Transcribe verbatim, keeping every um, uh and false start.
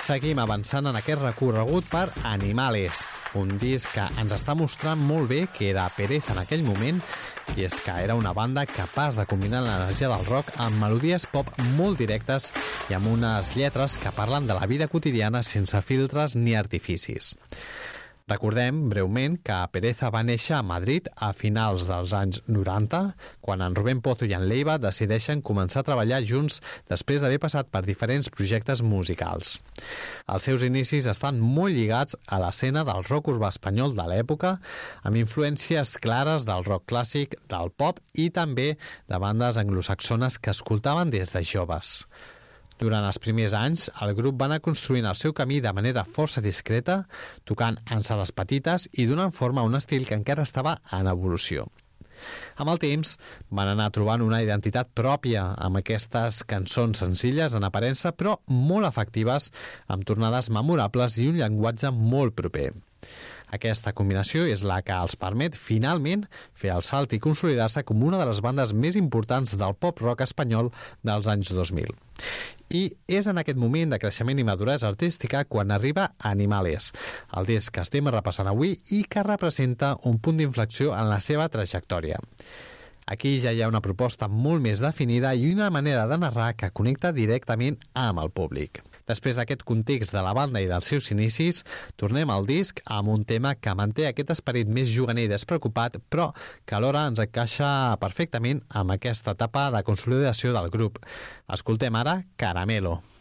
Seguim avançant en aquest recorregut per Animales, un disc que ens està mostrant molt bé que era Pereza en aquell moment, i és que era una banda capaç de combinar l'energia del rock amb melodies pop molt directes i amb unes lletres que parlen de la vida quotidiana sense filtres ni artificis. Recordem, breument, que Pereza va néixer a Madrid a finals dels anys noranta, quan en Rubén Pozo i en Leiva decideixen començar a treballar junts després d'haver passat per diferents projectes musicals. Els seus inicis estan molt lligats a l'escena del rock urbà espanyol de l'època, amb influències clares del rock clàssic, del pop i també de bandes anglosaxones que escoltaven des de joves. Durant els primers anys, el grup va anar construint el seu camí de manera força discreta, tocant en sales petites i donant forma a un estil que encara estava en evolució. Amb el temps, van anar trobant una identitat pròpia amb aquestes cançons senzilles en aparença, però molt efectives, amb tornades memorables i un llenguatge molt proper. Aquesta combinació és la que els permet finalment fer el salt i consolidar-se com una de les bandes més importants del pop-rock espanyol dels anys dos mil. I és en aquest moment de creixement i maduresa artística quan arriba Animales, el disc que estem repassant avui i que representa un punt d'inflexió en la seva trajectòria. Aquí ja hi ha una proposta molt més definida i una manera de narrar que connecta directament amb el públic. Després d'aquest context de la banda i dels seus inicis, tornem al disc amb un tema que manté aquest esperit més juganer i despreocupat, però que alhora ens encaixa perfectament amb aquesta etapa de consolidació del grup. Escoltem ara Caramelo.